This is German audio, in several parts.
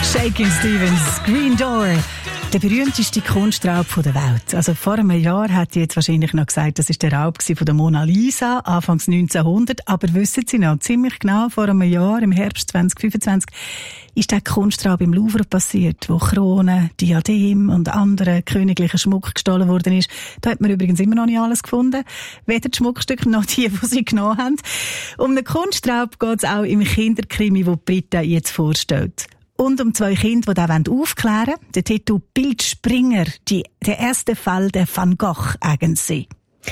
Shakin' Stevens, Green Door. Der berühmteste Kunstraub der Welt. Also vor einem Jahr hat jetzt wahrscheinlich noch gesagt, das war der Raub von der Mona Lisa, Anfangs 1900. Aber wissen Sie noch, ziemlich genau vor einem Jahr, im Herbst 2025, ist der Kunstraub im Louvre passiert, wo Kronen, Diadem und andere königliche Schmuck gestohlen worden ist. Da hat man übrigens immer noch nicht alles gefunden. Weder die Schmuckstücke noch die sie genommen haben. Um einen Kunstraub geht es auch im Kinderkrimi, wo Britta jetzt vorstellt. Und um 2 Kinder, die das aufklären wollen. Der Titel Bildspringer, der erste Fall der Van Gogh Agency.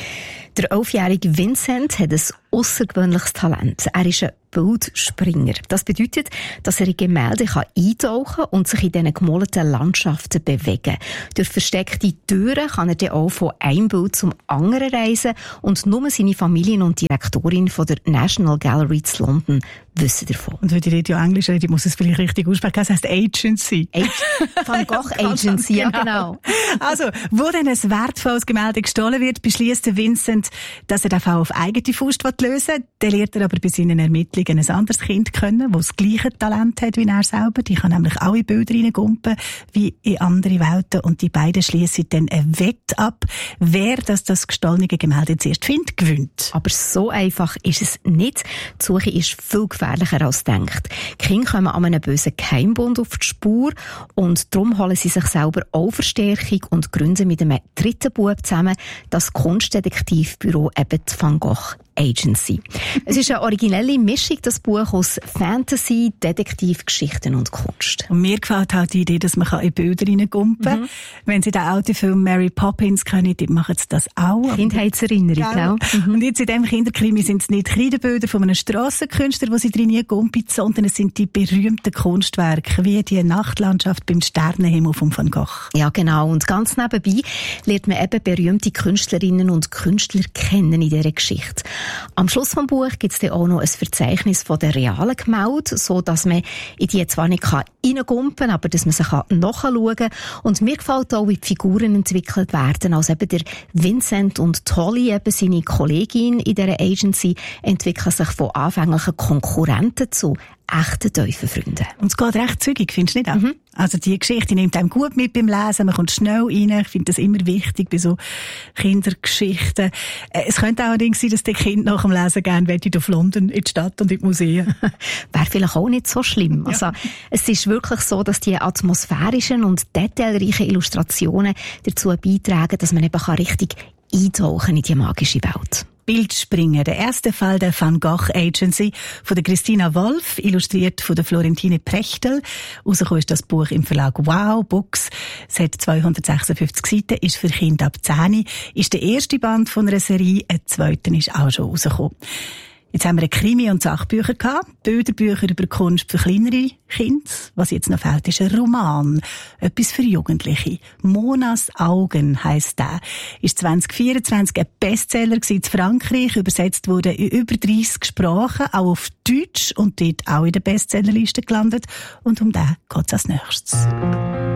Der 11-jährige Vincent hat ein aussergewöhnliches Talent. Er ist ein Bildspringer. Das bedeutet, dass er in Gemälde eintauchen kann und sich in diesen gemalten Landschaften bewegen. Durch versteckte Türen kann er dann auch von einem Bild zum anderen reisen und nur seine Familie und Direktorin von der National Gallery zu London wissen davon. Und wenn ich ja Englisch rede, muss es vielleicht richtig aussprechen. Das heisst Agency. Van Gogh Agency, ja genau. Also, wo dann ein wertvolles Gemälde gestohlen wird, beschließt Vincent, dass er den Fall auf eigene Faust lösen will. Dann lernt er aber bei seinen Ermittlungen ein anderes Kind kennen, das das gleiche Talent hat wie er selber. Die kann nämlich auch in Bilder reingumpen, wie in andere Welten. Und die beiden schließen dann eine Wette ab, wer das gestohlene Gemälde zuerst findet, gewinnt. Aber so einfach ist es nicht. Die Suche ist viel gefährlicher als gedacht. Die Kinder kommen an einem bösen Geheimbund auf die Spur und darum holen sie sich selber auch Verstärkung und gründen mit einem dritten Bub zusammen das Kunstdetektivbüro eben die Van Gogh Agency. Es ist eine originelle Mischung, das Buch aus Fantasy, Detektivgeschichten und Kunst. Und mir gefällt halt die Idee, dass man in Bilder reingumpen kann. Wenn Sie den alten Film Mary Poppins kennen, die machen sie das auch. Kindheitserinnerung, genau. Und jetzt in diesem Kinderkrimi sind es nicht kleine Bilder von einem Strassenkünstler, die sie drin gumpen, sondern es sind die berühmten Kunstwerke, wie die Nachtlandschaft beim Sternenhimmel von Van Gogh. Ja, genau. Und ganz nebenbei lernt man eben berühmte Künstlerinnen und Künstler kennen in dieser Geschichte. Am Schluss des Buches gibt es dann auch noch ein Verzeichnis von den realen Gemälden, so dass man in die zwar nicht reingumpen kann, aber dass man sie nachschauen kann. Und mir gefällt auch, wie die Figuren entwickelt werden. Also eben der Vincent und Tolly, eben seine Kollegin in dieser Agency, entwickeln sich von anfänglichen Konkurrenten zu echten Teufelsfreunden. Und es geht recht zügig, findest du nicht auch? Also die Geschichte nimmt einem gut mit beim Lesen, man kommt schnell rein. Ich finde das immer wichtig bei so Kindergeschichten. Es könnte auch allerdings sein, dass die Kinder nach dem Lesen gerne auf London in die Stadt und in die Museen. Wäre vielleicht auch nicht so schlimm. Ja. Also, es ist wirklich so, dass die atmosphärischen und detailreichen Illustrationen dazu beitragen, dass man eben richtig eintauchen in die magische Welt. Bildspringer, der erste Fall der Van Gogh Agency von der Christina Wolf, illustriert von der Florentine Prechtel. Rausgekommen ist das Buch im Verlag Wow Books. Es hat 256 Seiten, ist für Kinder ab 10, ist der erste Band von einer Serie, ein zweiter ist auch schon rausgekommen. Jetzt haben wir eine Krimi- und Sachbücher gehabt, Bilderbücher über Kunst für kleinere Kinder. Was jetzt noch fehlt, ist ein Roman. Etwas für Jugendliche. Monas Augen heisst der. Ist 2024 ein Bestseller in Frankreich, übersetzt wurde in über 30 Sprachen, auch auf Deutsch und dort auch in der Bestsellerliste gelandet. Und um den geht's als nächstes.